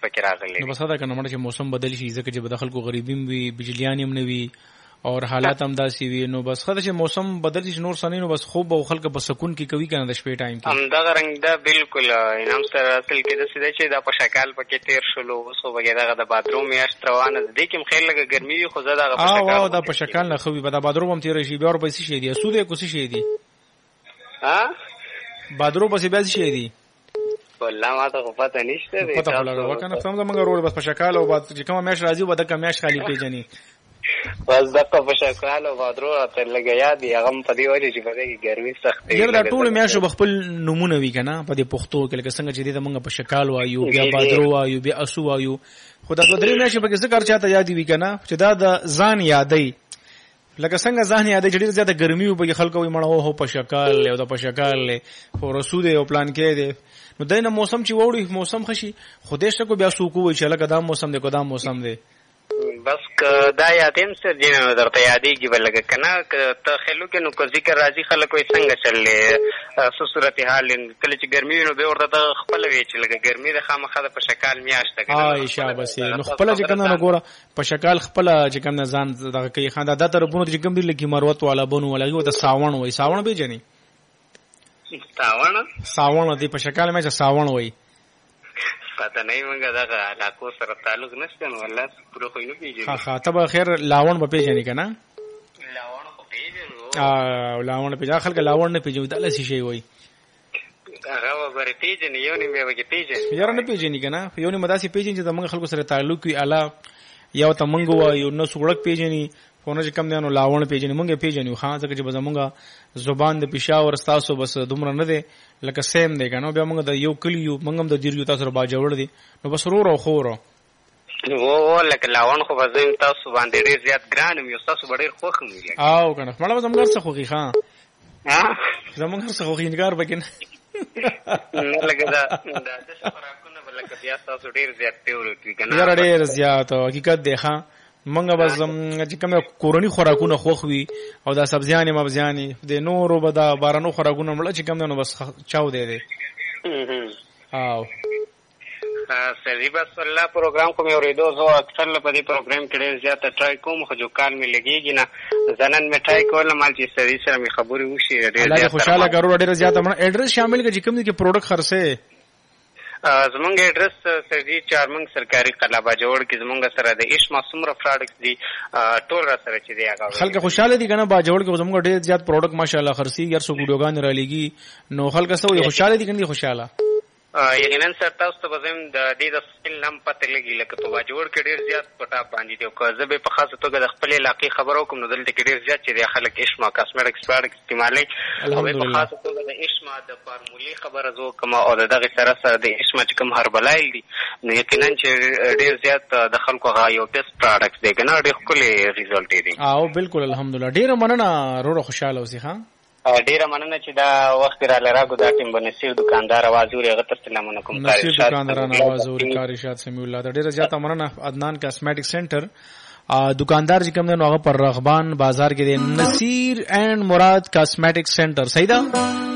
پکې راغلي. نو بس دا کنه چې موسم بدل شي ځکه چې به د خلکو غریبیم وي بجلیان هم نه وي او حالات هم داسې وي نو بس خدای چې موسم بدل شي نور سنې نو بس خوب او خلک په سکون کې کوي کنه د شپې ټایم کې همدغه رنګ ده بالکل انعام سره اصل کې د سیده چې دا په شکل پکې تیر شلو اوسو بګه دغه د بادروم میاشت روانه ده دې کې خیر لګه ګرمي وي خو زه دغه په شکل او دا په شکل نه خوي به دا بادروم هم تیر شي بیا ور پیسې شي دي سود کو شي دي بادرو پسې بیا شي دي والله ما ته پته نشته دې پته لګا کنه څنګه موږ ورو بس په شکل او بعد چې کوم میاش راځي ودا کوم میاش خالی پیژني بس دغه په شکل او بادرو ته لګیا دي هغه په دې وجه چې په دې کې ګرمي سخت دی دا ټول میاشو بخپل نمونه وی کنه په دې پښتو کې لکه څنګه چې دې موږ په شکل وایو بیا بادرو وایو بیا اسو وایو خدا په درې میاشو په کې څه کار چاته یاد وی کنه چې دا د ځان یادې لکه څنګه ځان یادې چې ډېر زیاته ګرمي او په خلکو وي مړو هو په شکل او د په شکل او رسول او پلان کې دي نو دینه موسم چې وړي موسم خشي خو دې شکو بیا سوکو وي چې لکه دا موسم دی کو دا موسم دی بس دا یادیم سر جن درته یادېږي بلګه کنه ته خلو کې نو کو ذکر راځي خلکو یې څنګه چلې سو صورت حال کله چې ګرمي نو به ورته خپل وی چې لګه ګرمي د خامخه په شکل میاشته کنه عائشہ بس نو خپل چې کنه ګوره په شکل خپل چې کنه ځان دغه کوي خاندا د تربونو چې کوم دی لکه مروت والا بونو ولګي او د ساون وای ساون به جنې ساون دی په شکل مې چې ساون وای پته نه مونږه دا علاقو سره تعلق نشته نو والله پرو خو نه پیژنې ها ته خیر لاون به پیژنې کنه لاون خو پیژنو لاون پیژا خلک لاون نه پیژو دا لسی شي وای هغه وګورې پیژنې یو نه به پیژنې یاره نه پیژنې کنه یو نه مداسي پیژنې چې موږ خلکو سره تعلق وي اعلی یو ته موږ وایو نو سوړک پیژنې فونه چې کم دی نو لاون پیژنې موږ پیژنې خان ځکه چې زمونږه زبان د پېښور تاسو بس دومره نه دی لکه سیم دی کنه بیا موږ د یو کلیو موږ هم د دیرګو تاسو با جوړ دي نو بس ورو خورو و لکه لاون خو بزم تاسو باندې ډیر زیات ګران یو تاسو ډیر خوښ مې او کنه مړه زموږ څه خوږی خان زموږ څه خوږی انکار وکینه نه لکه دا د سفرونه بلکه بیا تاسو ډیر زیات پیورټ کنه ډیر زیات حقیقت دی ښا منګه بس چې کومه کورونی خوراکونه خوخوي او دا سبزیانې مبزیانې د نورو به دا بارانو خوراکونه مړه چې کوم نو بس چاو دی او سړي بس الله پروګرام کوم اوریدو زه اکثر په دې پروګرام کې ډېر زیات ټرای کوم خو جو کال مې لګيږي نه ځنن مې ټرای کول مال چې سړي سره مې خبري وشي ډېر زیات خوشاله غرو ډېر زیات ایڈریس شامل کې کوم دي کې پروډکټ خرڅه زمونږ ایڈریس سرجی چارمنګ سرکاري قلابه جوړ کې زمونږ سره د ایش معصومره پروډکټ دي ټول را سره چې دی هغه خلک خوشاله دي کنه با جوړ کې زمونږ ډېر زیات پروډکټ ماشاءالله خرسي یار سو ګډوګان را لګي نو خلک سره خوشاله دي کنه خوشاله یقینا سر تاسو ته بزم د دې د سکل نام پته لګي لکه تو با جوړ کې ډېر زیات پټا باندې دی او که زه به په خاصه توګه د خپل علاقې خبرو کوم نو دلته کې ډېر زیات چې د خلک ایشما کاسمیټکس پروډکټ استعمالي او په خاصه توګه د ایشما د فارمولې خبره زو کوم او دغه سره د ایشما چې کوم هربلایل دي نو یقینا چې ډېر زیات د خلکو غا یو بیس پروډکټ دی کنه ډېر خپل ریزلټ دی او بالکل الحمدلله ډېر مننه ورو خوشاله اوسې ها ډیره مننه چې دا وخت را لراغو دا ټیم بنصیر دکاندار आवाज هغه ته سلامونه کوم نصیر دکاندارانه आवाज او کارشات سمیع الله ډیره زیاته مننه عدنان کاسمیټک سنټر دکاندار چې کوم نو هغه پر رغبان بازار کې دی نصیر اینڈ مراد کاسمیټک سنټر صحیح ده